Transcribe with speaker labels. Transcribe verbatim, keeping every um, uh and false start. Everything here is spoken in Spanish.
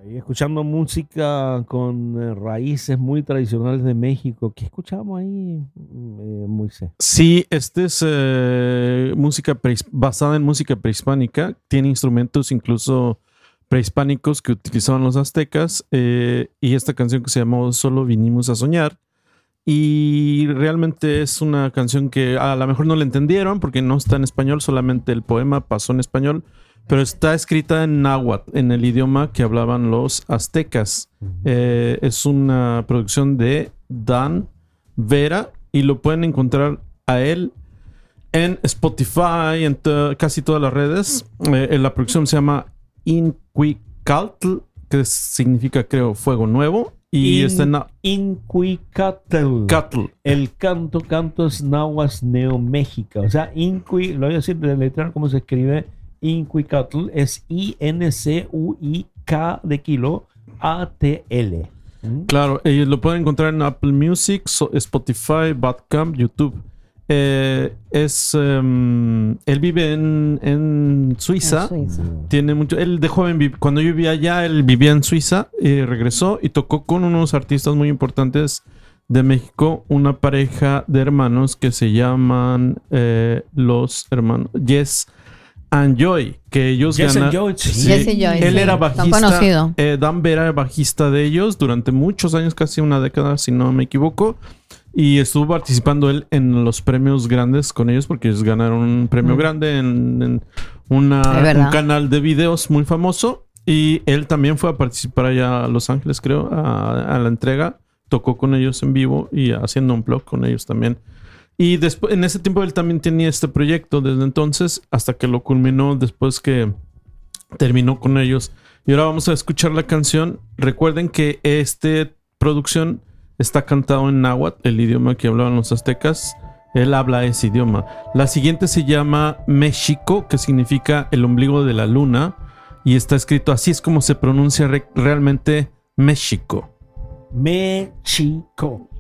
Speaker 1: Y escuchando música con eh, raíces muy tradicionales de México. ¿Qué escuchamos ahí, eh, Moisés?
Speaker 2: Sí, este es eh, música preis- basada en música prehispánica. Tiene instrumentos incluso prehispánicos que utilizaban los aztecas. eh, y esta canción que se llamó Solo vinimos a soñar. Y realmente es una canción que a lo mejor no la entendieron porque no está en español, solamente el poema pasó en español, pero está escrita en náhuatl, en el idioma que hablaban los aztecas. Eh, es una producción de Dan Vera y lo pueden encontrar a él en Spotify, en to- casi todas las redes. Eh, la producción se llama Inquicaltl, que significa, creo, fuego nuevo. Y
Speaker 1: In-
Speaker 2: está en na-
Speaker 1: Incuicatl.
Speaker 2: Catl.
Speaker 1: El canto, cantos nahuas neoméxica. O sea, Inqui, lo voy a decir de letra cómo se escribe. Incuicatl es I N C U I K de kilo A T L. ¿Mm?
Speaker 2: Claro, ellos lo pueden encontrar en Apple Music, so- Spotify, Bandcamp, YouTube. Eh, es em, él vive en, en Suiza.
Speaker 3: En Suiza.
Speaker 2: Tiene mucho. Él de joven, vi- cuando yo vivía allá, él vivía en Suiza, eh, regresó y tocó con unos artistas muy importantes de México, una pareja de hermanos que se llaman eh, los hermanos Yes and Joy, que ellos
Speaker 1: Yes and
Speaker 2: ganan-
Speaker 1: Joy, sí.
Speaker 2: Sí.
Speaker 3: Jesse Joy,
Speaker 2: Él
Speaker 3: sí,
Speaker 2: era
Speaker 3: son
Speaker 2: bajista.
Speaker 3: conocidos.
Speaker 2: eh, Dan Vera era bajista de ellos durante muchos años, casi una década, si no me equivoco. Y estuvo participando él en los premios grandes con ellos porque ellos ganaron un premio
Speaker 3: Mm.
Speaker 2: grande en, en una-
Speaker 3: Es verdad.
Speaker 2: un canal de videos muy famoso. Y él también fue a participar allá a Los Ángeles, creo, a, a la entrega. Tocó con ellos en vivo y haciendo un blog con ellos también. Y después, en ese tiempo él también tenía este proyecto desde entonces hasta que lo culminó después que terminó con ellos. Y ahora vamos a escuchar la canción. Recuerden que esta producción está cantado en náhuatl, el idioma que hablaban los aztecas. Él habla ese idioma. La siguiente se llama México, que significa el ombligo de la luna. Y está escrito así, es como se pronuncia re- realmente México.
Speaker 1: México.